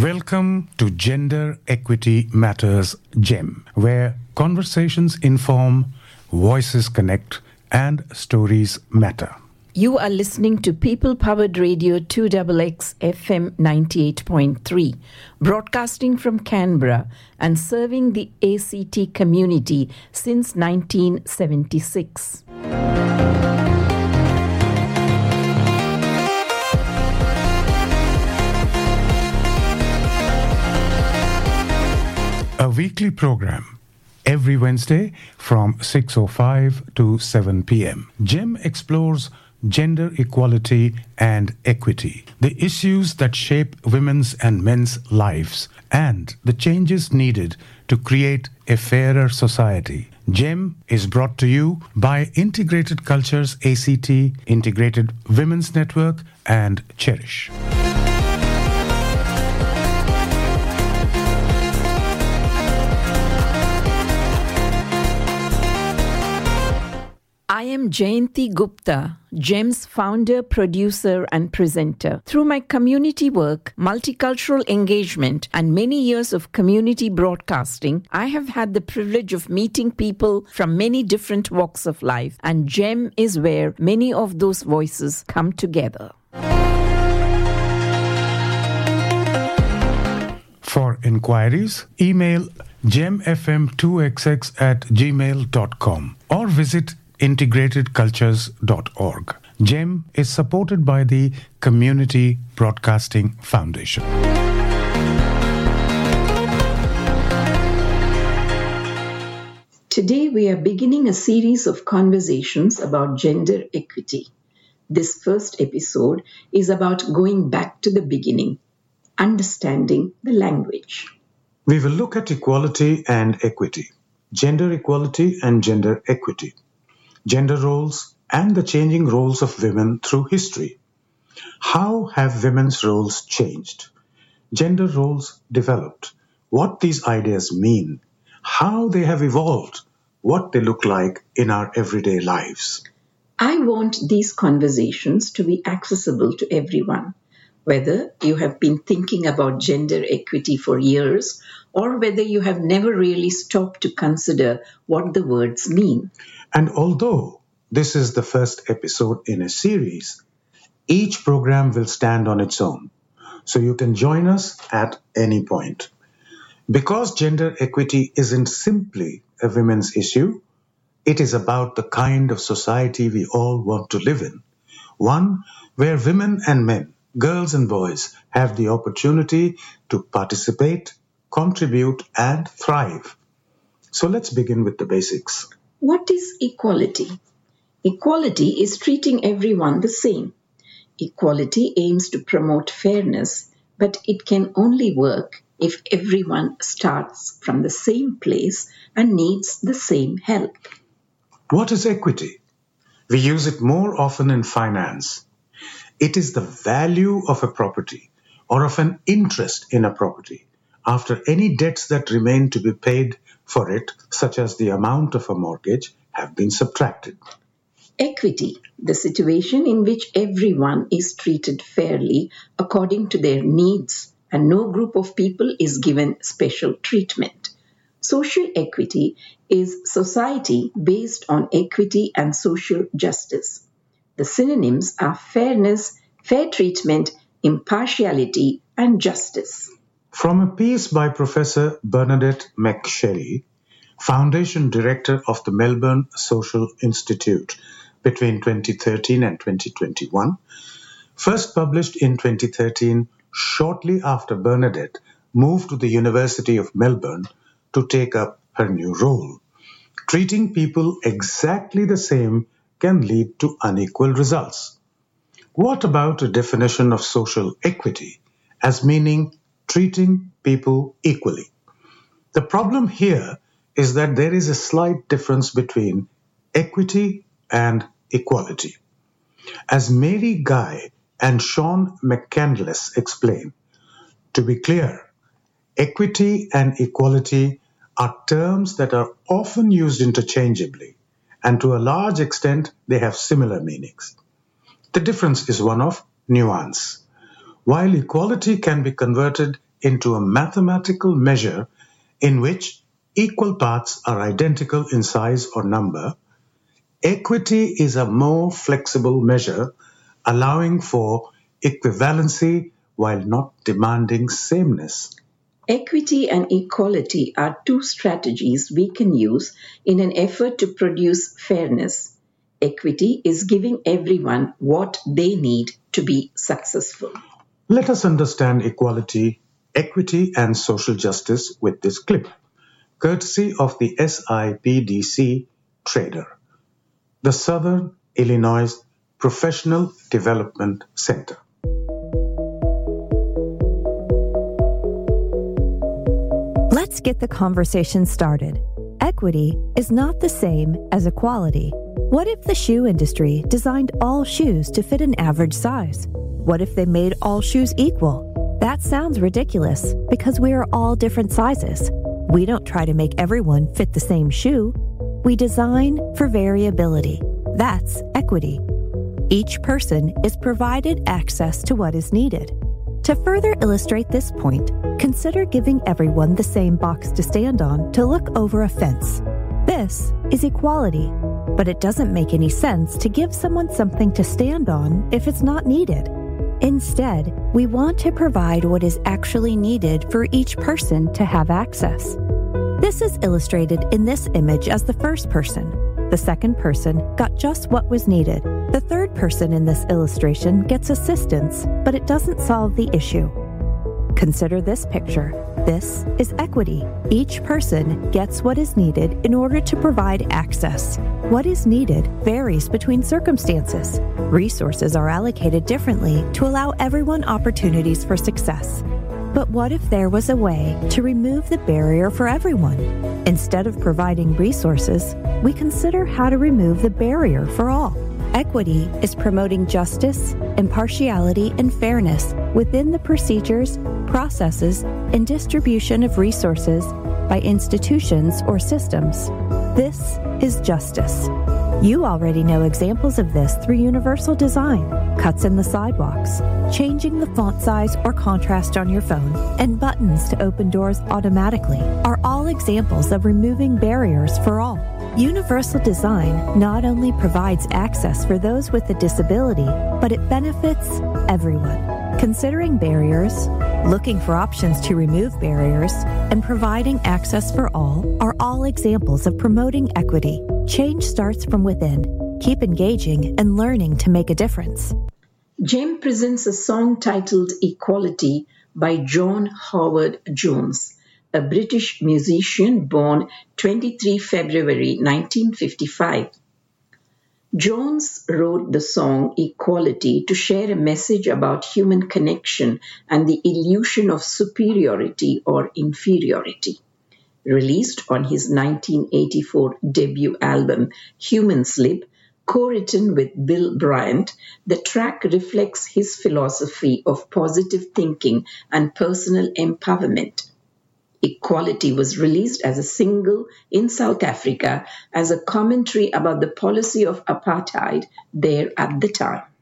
Welcome to Gender Equity Matters GEM, where conversations inform, voices connect, and stories matter. You are listening to People Powered Radio 2XX FM 98.3, broadcasting from Canberra and serving the ACT community since 1976. A weekly program every Wednesday from 6:05 to 7 p.m. GEM explores gender equality and equity, the issues that shape women's and men's lives, and the changes needed to create a fairer society. GEM is brought to you by Integrated Cultures ACT, Integrated Women's Network, and Cherish. I am Jayanti Gupta, GEM's founder, producer, and presenter. Through my community work, multicultural engagement, and many years of community broadcasting, I have had the privilege of meeting people from many different walks of life, and GEM is where many of those voices come together. For inquiries, email gemfm2xx@gmail.com or visit integratedcultures.org. GEM is supported by the Community Broadcasting Foundation. Today we are beginning a series of conversations about gender equity. This first episode is about going back to the beginning, understanding the language. We will look at equality and equity, gender equality and gender equity, gender roles, and the changing roles of women through history. How have women's roles changed? Gender roles developed, what these ideas mean, how they have evolved, what they look like in our everyday lives. I want these conversations to be accessible to everyone, whether you have been thinking about gender equity for years or whether you have never really stopped to consider what the words mean. And although this is the first episode in a series, each program will stand on its own, so you can join us at any point. Because gender equity isn't simply a women's issue, it is about the kind of society we all want to live in, one where women and men, girls and boys have the opportunity to participate, contribute, and thrive. So let's begin with the basics. What is equality? Equality is treating everyone the same. Equality aims to promote fairness, but it can only work if everyone starts from the same place and needs the same help. What is equity? We use it more often in finance. It is the value of a property or of an interest in a property after any debts that remain to be paid for it, such as the amount of a mortgage, have been subtracted. Equity, the situation in which everyone is treated fairly according to their needs and no group of people is given special treatment. Social equity is society based on equity and social justice. The synonyms are fairness, fair treatment, impartiality, and justice. From a piece by Professor Bernadette McSherry, Foundation Director of the Melbourne Social Institute between 2013 and 2021, first published in 2013 shortly after Bernadette moved to the University of Melbourne to take up her new role. Treating people exactly the same can lead to unequal results. What about a definition of social equity as meaning treating people equally? The problem here is that there is a slight difference between equity and equality. As Mary Guy and Sean McCandless explain, to be clear, equity and equality are terms that are often used interchangeably, and to a large extent they have similar meanings. The difference is one of nuance. While equality can be converted into a mathematical measure in which equal parts are identical in size or number, equity is a more flexible measure, allowing for equivalency while not demanding sameness. Equity and equality are two strategies we can use in an effort to produce fairness. Equity is giving everyone what they need to be successful. Let us understand equality, equity, and social justice with this clip, courtesy of the SIPDC Trader, the Southern Illinois Professional Development Center. Let's get the conversation started. Equity is not the same as equality. What if the shoe industry designed all shoes to fit an average size? What if they made all shoes equal? That sounds ridiculous because we are all different sizes. We don't try to make everyone fit the same shoe. We design for variability. That's equity. Each person is provided access to what is needed. To further illustrate this point, consider giving everyone the same box to stand on to look over a fence. This is equality, but it doesn't make any sense to give someone something to stand on if it's not needed. Instead, we want to provide what is actually needed for each person to have access. This is illustrated in this image as the first person. The second person got just what was needed. The third person in this illustration gets assistance, but it doesn't solve the issue. Consider this picture. This is equity. Each person gets what is needed in order to provide access. What is needed varies between circumstances. Resources are allocated differently to allow everyone opportunities for success. But what if there was a way to remove the barrier for everyone? Instead of providing resources, we consider how to remove the barrier for all. Equity is promoting justice, impartiality, and fairness within the procedures, processes, and distribution of resources by institutions or systems. This is justice. You already know examples of this through universal design, cuts in the sidewalks, changing the font size or contrast on your phone, and buttons to open doors automatically are all examples of removing barriers for all. Universal design not only provides access for those with a disability, but it benefits everyone. Considering barriers, looking for options to remove barriers, and providing access for all are all examples of promoting equity. Change starts from within. Keep engaging and learning to make a difference. Jem presents a song titled Equality by John Howard Jones, a British musician born 23 February 1955. Jones wrote the song Equality to share a message about human connection and the illusion of superiority or inferiority. Released on his 1984 debut album Human Slip, co-written with Bill Bryant, the track reflects his philosophy of positive thinking and personal empowerment. Equality was released as a single in South Africa as a commentary about the policy of apartheid there at the time.